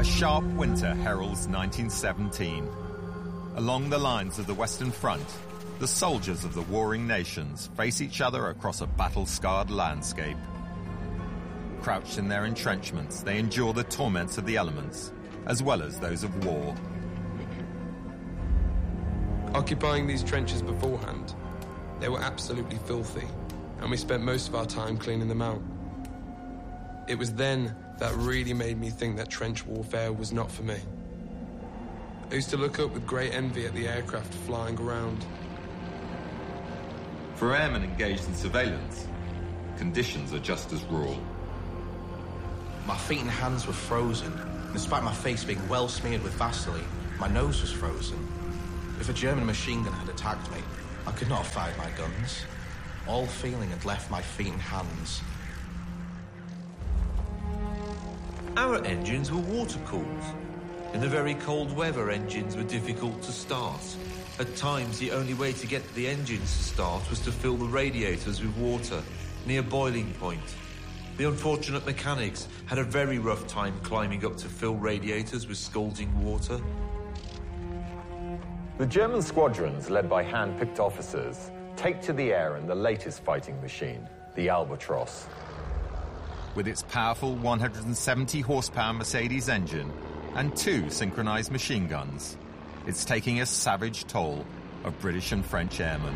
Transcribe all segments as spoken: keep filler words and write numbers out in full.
A sharp winter heralds nineteen seventeen. Along the lines of the Western Front, the soldiers of the warring nations face each other across a battle-scarred landscape. Crouched in their entrenchments, they endure the torments of the elements, as well as those of war. Occupying these trenches beforehand, they were absolutely filthy, and we spent most of our time cleaning them out. It was then that really made me think that trench warfare was not for me. I used to look up with great envy at the aircraft flying around. For airmen engaged in surveillance, conditions are just as raw. My feet and hands were frozen. Despite my face being well smeared with Vaseline, my nose was frozen. If a German machine gun had attacked me, I could not have fired my guns. All feeling had left my feet and hands. Our engines were water-cooled. In the very cold weather, engines were difficult to start. At times, the only way to get the engines to start was to fill the radiators with water, near boiling point. The unfortunate mechanics had a very rough time climbing up to fill radiators with scalding water. The German squadrons, led by hand-picked officers, take to the air in the latest fighting machine, the Albatros. With its powerful one hundred seventy horsepower Mercedes engine and two synchronized machine guns, it's taking a savage toll of British and French airmen.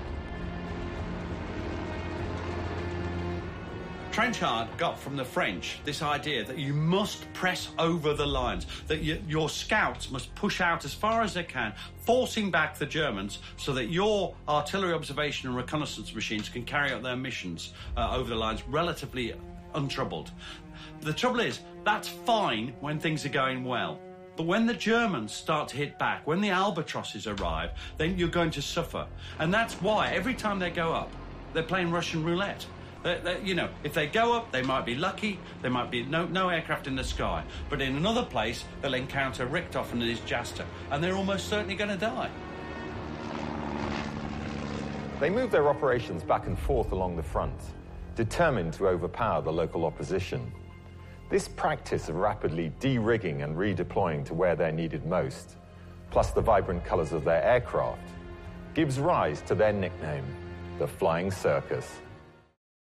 Trenchard got from the French this idea that you must press over the lines, that you, your scouts must push out as far as they can, forcing back the Germans so that your artillery observation and reconnaissance machines can carry out their missions uh, over the lines relatively untroubled. The trouble is, that's fine when things are going well. But when the Germans start to hit back, when the Albatrosses arrive, then you're going to suffer. And that's why every time they go up, they're playing Russian roulette. They're, they're, you know, if they go up, they might be lucky, there might be no, no aircraft in the sky. But in another place, they'll encounter Richthofen and his Jaster, and they're almost certainly going to die. They move their operations back and forth along the front, determined to overpower the local opposition. This practice of rapidly de-rigging and redeploying to where they're needed most, plus the vibrant colours of their aircraft, gives rise to their nickname, the Flying Circus.